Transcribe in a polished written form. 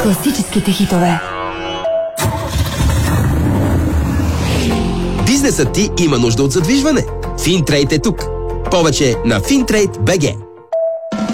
класическите хитове. Бизнесът ти има нужда от задвижване. Финтрейд е тук. Повече на Fintrade.bg.